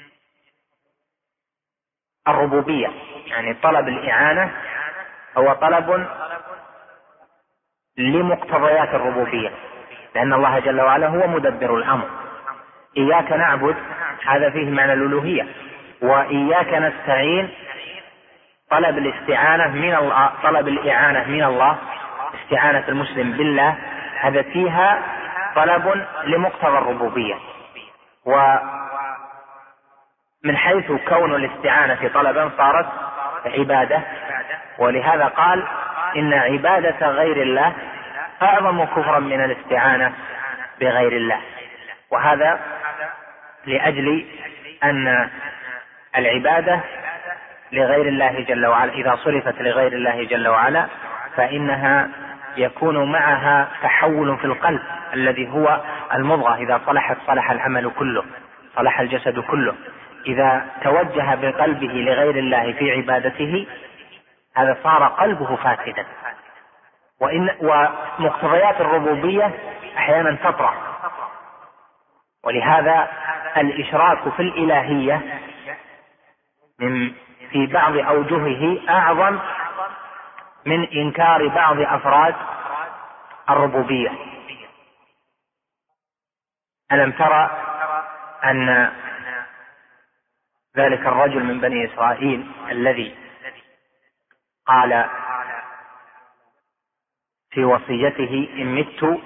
الربوبية، يعني طلب الإعانة هو طلب لمقتضيات الربوبية، لأن الله جل وعلا هو مدبر الأمر. إياك نعبد هذا فيه معنى الألوهية، وإياك نستعين طلب الاستعانة من الله، طلب الإعانة من الله، استعانة المسلم بالله، هذا فيها طلب لمقتضى الربوبية. ومن حيث كون الاستعانة طلبا صارت عبادة، ولهذا قال إن عبادة غير الله أعظم كفرا من الاستعانة بغير الله. وهذا لأجل أن العبادة لغير الله جل وعلا إذا صرفت لغير الله جل وعلا فإنها يكون معها تحول في القلب الذي هو المضغة، إذا صلحت صلح العمل كله، صلح الجسد كله. إذا توجه بقلبه لغير الله في عبادته هذا صار قلبه فاسدا. ومقتضيات الربوبية أحيانا تطرأ، ولهذا الإشراك في الإلهية في بعض أوجهه أعظم من إنكار بعض أفراد الربوبية. ألم ترى أن ذلك الرجل من بني إسرائيل الذي قال في وصيته: إن مت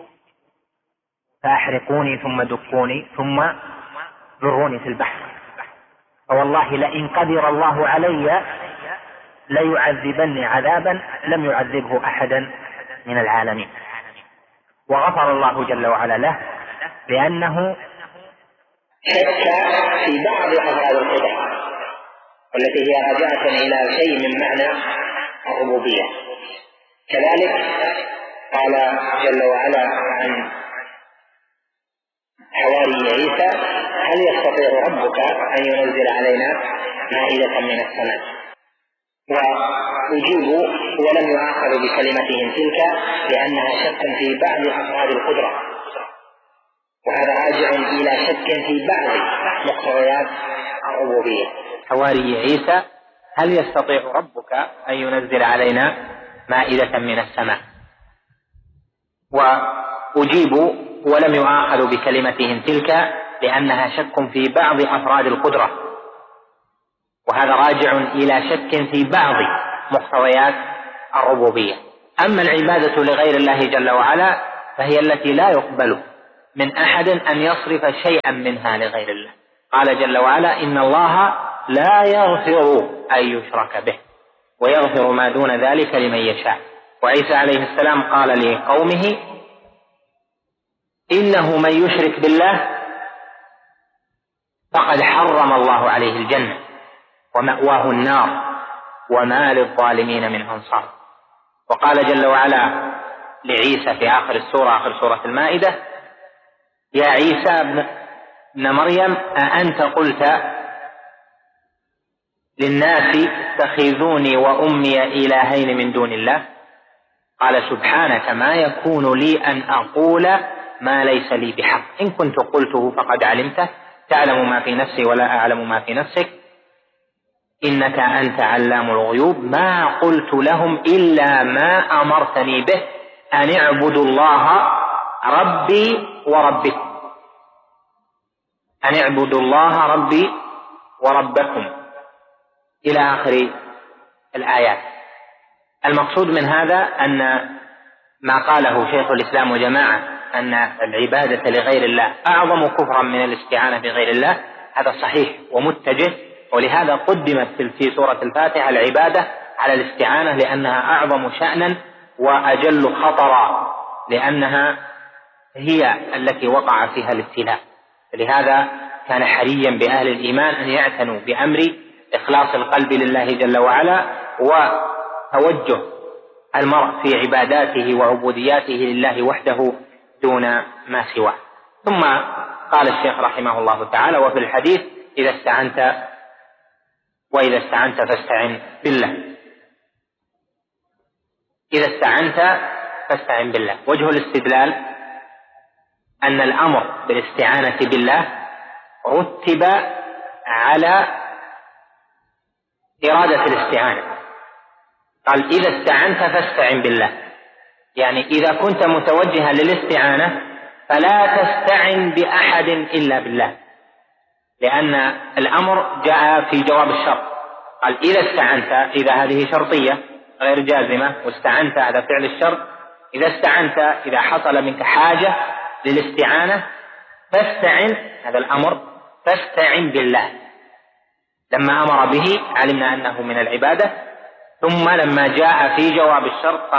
فأحرقوني ثم دقوني ثم ذروني في البحر، فوالله لئن قدر الله علي ليعذبني عذابا لم يعذبه أحدا من العالمين. وغفر الله جل وعلا له لأنه شك في بعض أفراد القدرة والتي هي راجعة إلى شيء من معنى الربوبية. كذلك قال جل وعلا عن حواري عيسى: هل يستطيع ربك أن ينزل علينا مائدة من السماء؟ وأجيبوا ولم يؤاخذوا بكلمتهم تلك لأنها شك في بعض أفراد القدرة، وهذا راجع إلى شك في بعض مقتضيات الربوبية. حواري عيسى: هل يستطيع ربك أن ينزل علينا مائدة من السماء؟ وأجيبوا ولم يؤاخذوا بكلمتهم تلك لأنها شك في بعض أفراد القدرة، وهذا راجع إلى شك في بعض مقتضيات الربوبية. أما العبادة لغير الله جل وعلا فهي التي لا يقبل من أحد أن يصرف شيئا منها لغير الله. قال جل وعلا: إن الله لا يغفر أن يشرك به ويغفر ما دون ذلك لمن يشاء. وعيسى عليه السلام قال لقومه: إنه من يشرك بالله فقد حرم الله عليه الجنة ومأواه النار وما للظالمين من أنصار. وقال جل وعلا لعيسى في آخر السورة، آخر سورة المائدة: يا عيسى ابن مريم أأنت قلت للناس اتخذوني وأمي إلهين من دون الله؟ قال: سبحانك ما يكون لي أن أقول ما ليس لي بحق، إن كنت قلته فقد علمته، تعلم ما في نفسي ولا أعلم ما في نفسك، إنك أنت علام الغيوب. ما قلت لهم إلا ما أمرتني به أن اعبدوا الله ربي وربكم، أن اعبدوا الله ربي وربكم، إلى آخر الآيات. المقصود من هذا أن ما قاله شيخ الإسلام وجماعة أن العبادة لغير الله أعظم كفرا من الاستعانة بغير الله، هذا صحيح ومتجه، ولهذا قدمت في سورة الفاتحة العبادة على الاستعانة لأنها أعظم شأنا وأجل خطرا، لأنها هي التي وقع فيها الابتلاء. لهذا كان حريا بأهل الإيمان أن يعتنوا بأمر إخلاص القلب لله جل وعلا وتوجه المرء في عباداته وعبودياته لله وحده دون ما سواه. ثم قال الشيخ رحمه الله تعالى: وفي الحديث وإذا استعنت فاستعن بالله. إذا استعنت فاستعن بالله. وجه الاستدلال أن الأمر بالاستعانة بالله رتب على إرادة الاستعانة. قال: إذا استعنت فاستعن بالله، يعني إذا كنت متوجها للاستعانة فلا تستعن بأحد إلا بالله، لأن الأمر جاء في جواب الشرط. قال: إذا استعنت، إذا هذه شرطية غير جازمة، واستعنت هذا فعل الشرط. إذا استعنت، إذا حصل منك حاجة للاستعانة فاستعن، هذا الأمر، فاستعن بالله. لما أمر به علمنا أنه من العبادة، ثم لما جاء في جواب الشرط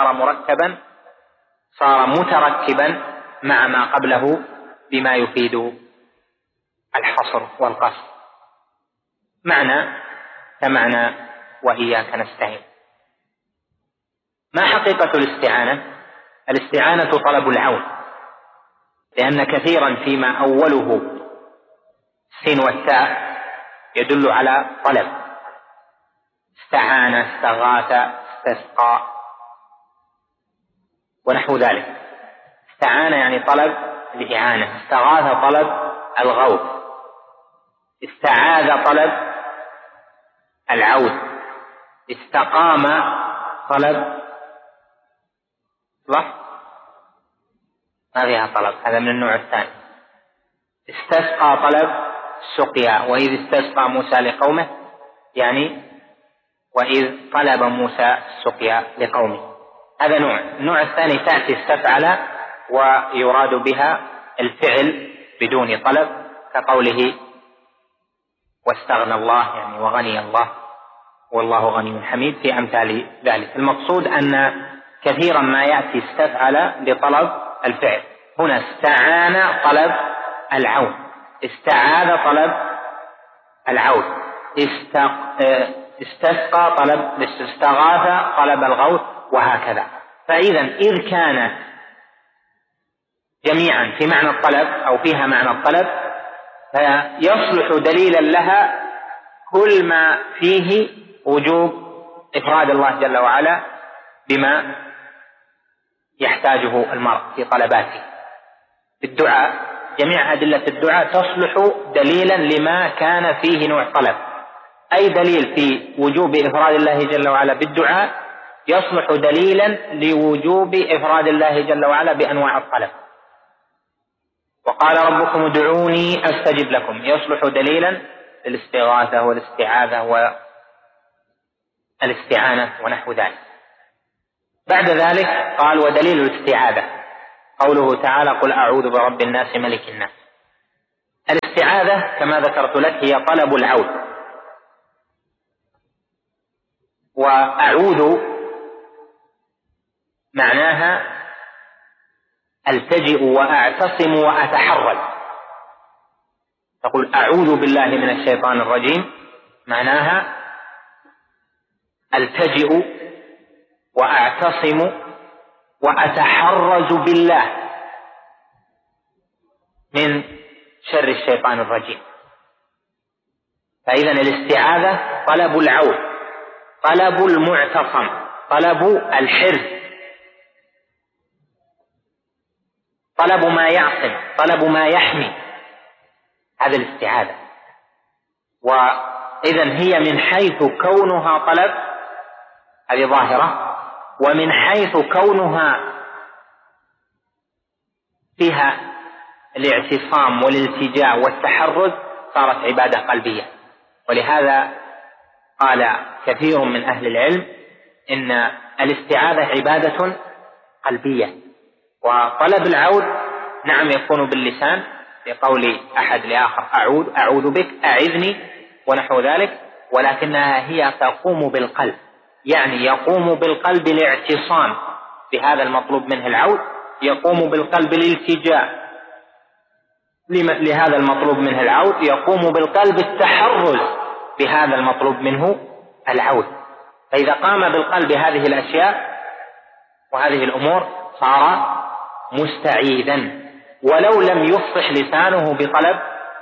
صار متركبا مع ما قبله بما يفيد الحصر والقصر. معنى كمعنى وإياك نستعين. ما حقيقة الاستعانة؟ الاستعانة طلب العون، لأن كثيرا فيما أوله السين والتاء يدل على طلب. استعان، استغاث، استسقى ونحو ذلك. استعان يعني طلب الإعانة، استغاث طلب الغوث، استعاذ طلب العود، استقام طلب ما فيها طلب، هذا من النوع الثاني. استسقى طلب السقيا، وإذ استسقى موسى لقومه، يعني وإذ طلب موسى السقيا لقومه، هذا نوع. النوع الثاني تأتي استفعل ويراد بها الفعل بدون طلب، كقوله واستغنى الله، يعني وغني الله والله غني حميد، في أمثال ذلك. المقصود أن كثيرا ما يأتي استفعل لطلب الفعل. هنا استعان طلب العون، استعاذ طلب العون، استسقى طلب، استغاث طلب الغوث، وهكذا. فإذا إذ كان جميعا في معنى الطلب أو فيها معنى الطلب، فيصلح دليلا لها كل ما فيه وجوب إفراد الله جل وعلا بما يحتاجه المرء في طلباته. في الدعاء جميع أدلة الدعاء تصلح دليلا لما كان فيه نوع طلب. أي دليل في وجوب إفراد الله جل وعلا بالدعاء يصلح دليلا لوجوب إفراد الله جل وعلا بأنواع الطلب. وقال ربكم ادعوني أستجب لكم، يصلح دليلا للاستغاثة والاستعاذة والاستعانة ونحو ذلك. بعد ذلك قال: ودليل الاستعاذة قوله تعالى: قل أعوذ برب الناس ملك الناس. الاستعاذة كما ذكرت لك هي طلب العود، وأعوذ معناها ألتجئ وأعتصم وأتحرز. تقول أعوذ بالله من الشيطان الرجيم معناها ألتجئ وأعتصم وأتحرز بالله من شر الشيطان الرجيم. فإذن الاستعاذة طلب العون، طلب المعتصم، طلب الحرز، طلب ما يعصم، طلب ما يحمي، هذا الاستعاذة. وإذن هي من حيث كونها طلب هذه ظاهرة، ومن حيث كونها فيها الاعتصام والالتجاء والتحرز صارت عبادة قلبية. ولهذا قال كثير من أهل العلم إن الاستعاذة عبادة قلبية. وطلب العود نعم يكون باللسان بقول أحد لآخر أعوذ بك، أعذني ونحو ذلك، ولكنها هي تقوم بالقلب، يعني يقوم بالقلب الاعتصام بهذا المطلوب منه العود، يقوم بالقلب الالتجاء لهذا المطلوب منه العود، يقوم بالقلب التحرز بهذا المطلوب منه العود. فإذا قام بالقلب هذه الأشياء وهذه الأمور صار مستعيذا، ولو لم يفصح لسانه بطلب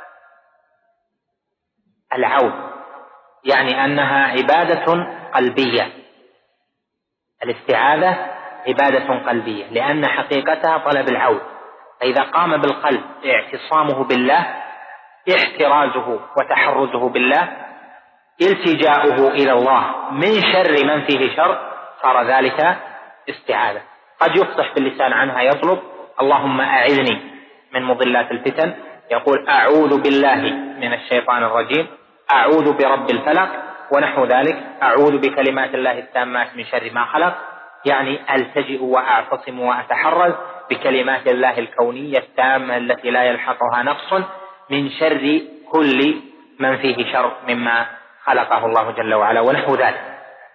العود، يعني أنها عبادة قلبية. الاستعاذة عبادة قلبية لأن حقيقتها طلب العود. فإذا قام بالقلب اعتصامه بالله، احترازه وتحرزه بالله، التجاؤه إلى الله من شر من فيه شر، صار ذلك استعاذة. قد يفصح باللسان عنها، يطلب اللهم أعذني من مضلات الفتن، يقول أعوذ بالله من الشيطان الرجيم، أعوذ برب الفلق ونحو ذلك، أعوذ بكلمات الله التامات من شر ما خلق، يعني ألتجئ وأعتصم وأتحرز بكلمات الله الكونية التامة التي لا يلحقها نقص من شر كل من فيه شر مما خلقه الله جل وعلا ونحو ذلك.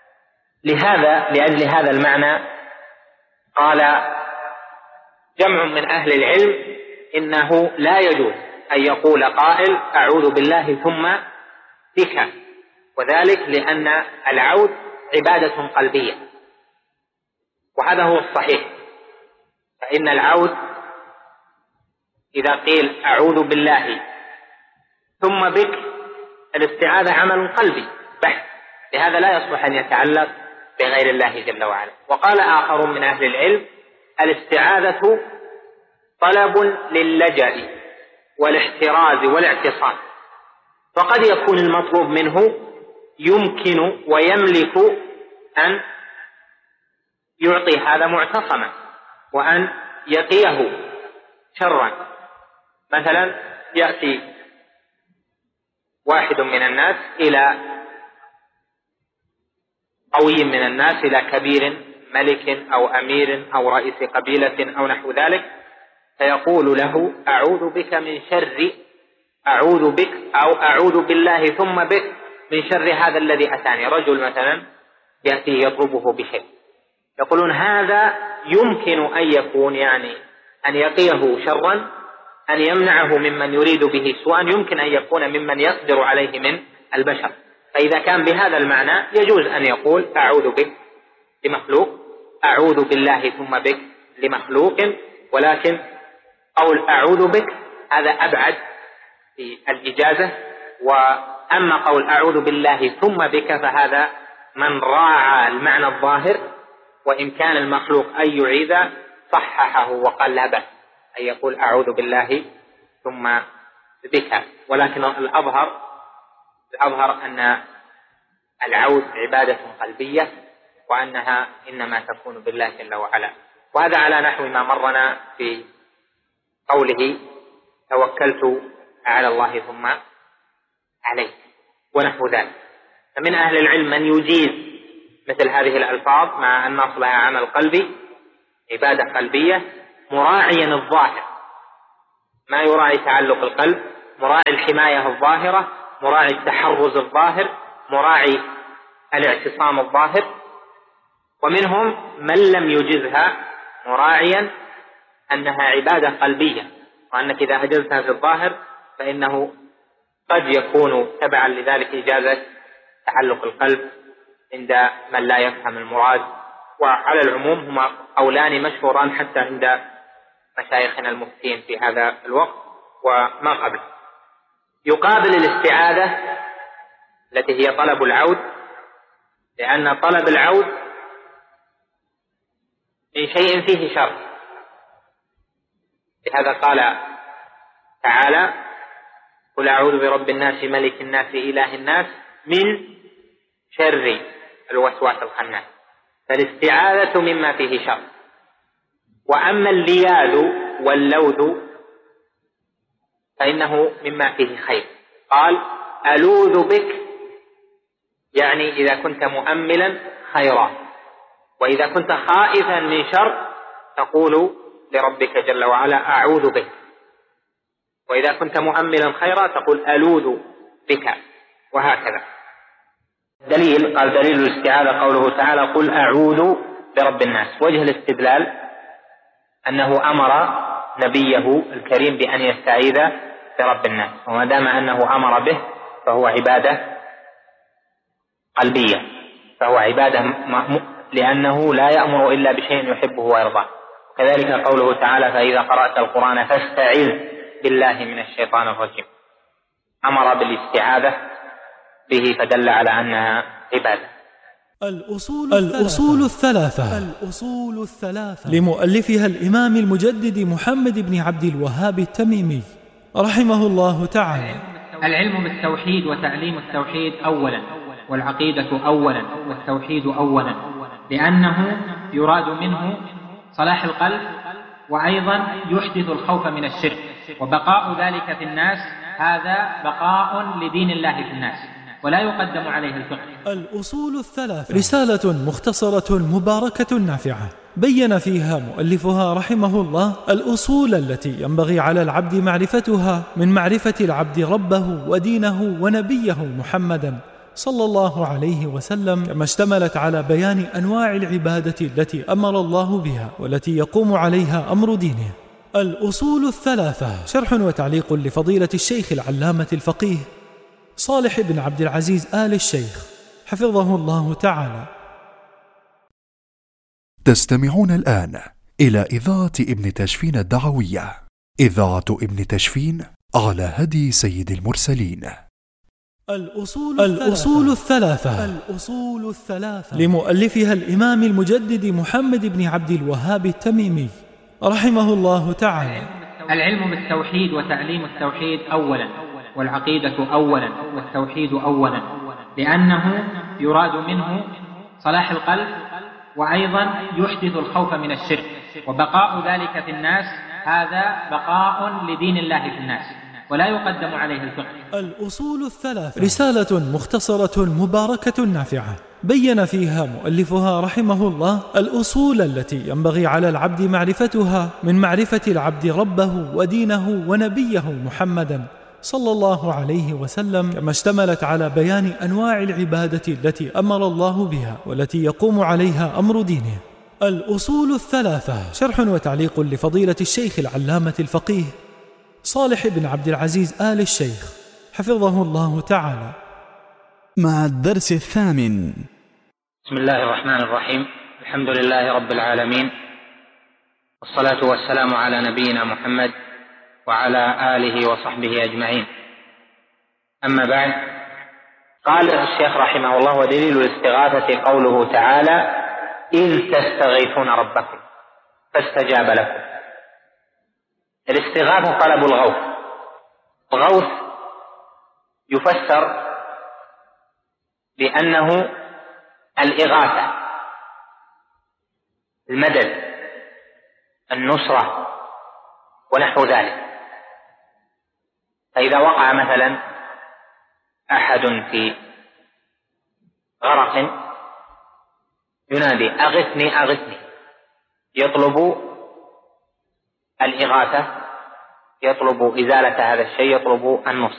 لأجل هذا المعنى قال جمع من أهل العلم إنه لا يجوز أن يقول قائل أعوذ بالله ثم بك، وذلك لأن العود عبادة قلبية، وهذا هو الصحيح. فإن العود إذا قيل أعوذ بالله ثم بك، الاستعاذة عمل قلبي بحت، لهذا لا يصلح أن يتعلق بغير الله جل وعلا. وقال آخر من أهل العلم الاستعاذة طلب للجأ والاحتراز والاعتصام، فقد يكون المطلوب منه يمكن ويملك أن يعطي هذا معتصما وأن يقيه شرا. مثلا يأتي واحد من الناس إلى قوي من الناس، إلى كبير ملك أو أمير أو رئيس قبيلة أو نحو ذلك، فيقول له أعوذ بك من شر، أعوذ بك أو أعوذ بالله ثم بك من شر هذا الذي أتاني. رجل مثلا يأتي يطلبه بشيء، يقولون هذا يمكن أن يكون يعني أن يقيه شرا، أن يمنعه ممن يريد به سوءا، يمكن أن يكون ممن يقدر عليه من البشر. فإذا كان بهذا المعنى يجوز أن يقول أعوذ بك لمخلوق، أعوذ بالله ثم بك لمخلوق، ولكن قول أعوذ بك هذا أبعد في الإجازة. وأما قول أعوذ بالله ثم بك فهذا من راعى المعنى الظاهر، وإن كان المخلوق أن يعيد صححه وقال لا بأس أن يقول أعوذ بالله ثم بك. ولكن الأظهر أن العود عبادة قلبية، وأنها إنما تكون بالله جل وعلا. وهذا على نحو ما مرنا في قوله توكلت على الله ثم عليه ونحو ذلك. فمن أهل العلم من يجيز مثل هذه الألفاظ مع أن أصلها عمل قلبي، عبادة قلبية، مراعيا الظاهر، ما يراعي تعلق القلب، مراعي الحماية الظاهرة، مراعي التحرز الظاهر، مراعي الاعتصام الظاهر. ومنهم من لم يجزها مراعيا أنها عبادة قلبية، وأنك إذا أجزتها في الظاهر فإنه قد يكون تبعا لذلك إجازة تعلق القلب عند من لا يفهم المراد. وعلى العموم هما قولان مشهوران حتى عند مشايخنا المفتين في هذا الوقت وما قبله. يقابل الاستعاذة التي هي طلب العود، لأن طلب العود من شيء فيه شر، لهذا قال تعالى: قل أعوذ برب الناس ملك الناس إله الناس من شر الوسواس الخناس. فالاستعاذة مما فيه شر. وأما اللياذ واللوذ فإنه مما فيه خير. قال: ألوذ بك، يعني إذا كنت مؤملا خيرا، وإذا كنت خائفا من شر تقول لربك جل وعلا: أعوذ بك. وإذا كنت مؤملا خيرا تقول: ألوذ بك، وهكذا. دليل، قال دليل الاستعاذة قوله تعالى: قل أعوذ برب الناس. وجه الاستدلال أنه أمر نبيه الكريم بأن يستعيذ برب الناس، وما دام أنه أمر به فهو عبادة قلبية، فهو عبادة لأنه لا يأمر إلا بشيء يحبه ويرضاه. كذلك قوله تعالى: فإذا قرأت القرآن فاستعذ بالله من الشيطان الرجيم. أمر بالاستعاذة به فدل على أنها عبادة. الأصول الثلاثة لمؤلفها الإمام المجدد محمد بن عبد الوهاب التميمي رحمه الله تعالى. العلم بالتوحيد وتعليم التوحيد أولا، والعقيدة أولا، والتوحيد أولا، لأنه يراد منه صلاح القلب، وأيضا يحدث الخوف من الشرك، وبقاء ذلك في الناس هذا بقاء لدين الله في الناس، ولا يقدم عليه الفقه. الأصول الثلاثة رسالة مختصرة مباركة نافعة بين فيها مؤلفها رحمه الله الأصول التي ينبغي على العبد معرفتها من معرفة العبد ربه ودينه ونبيه محمدا صلى الله عليه وسلم، كما اشتملت على بيان أنواع العبادة التي أمر الله بها والتي يقوم عليها أمر دينه. الأصول الثلاثة شرح وتعليق لفضيلة الشيخ العلامة الفقيه صالح بن عبد العزيز آل الشيخ حفظه الله تعالى. تستمعون الآن إلى إذاعة ابن تشفين الدعوية، إذاعة ابن تشفين على هدي سيد المرسلين. الأصول الثلاثة لمؤلفها الإمام المجدد محمد بن عبد الوهاب التميمي رحمه الله تعالى. العلم بالتوحيد وتعليم التوحيد أولا، والعقيدة أولا، والتوحيد أولا، لأنه يراد منه صلاح القلب، وأيضا يحدث الخوف من الشرك، وبقاء ذلك في الناس هذا بقاء لدين الله في الناس، ولا يقدم عليه الفقه. الأصول الثلاثة رسالة مختصرة مباركة نافعة بين فيها مؤلفها رحمه الله الأصول التي ينبغي على العبد معرفتها من معرفة العبد ربه ودينه ونبيه محمدا صلى الله عليه وسلم، كما اشتملت على بيان أنواع العبادة التي أمر الله بها والتي يقوم عليها أمر دينه. الأصول الثلاثة شرح وتعليق لفضيلة الشيخ العلامة الفقيه صالح بن عبد العزيز آل الشيخ حفظه الله تعالى. مع الدرس الثامن. بسم الله الرحمن الرحيم. الحمد لله رب العالمين، والصلاة والسلام على نبينا محمد وعلى آله وصحبه أجمعين. أما بعد، قال الشيخ رحمه الله: ودليل الاستغاثة قوله تعالى: إذ تستغيثون ربكم فاستجاب لكم. الاستغاثة طلب الغوث. الغوث يفسر بأنه الإغاثة، المدد، النصرة ونحو ذلك. فإذا وقع مثلا أحد في غرق ينادي أغثني أغثني، يطلب الإغاثة، يطلب إزالة هذا الشيء، يطلب النصر.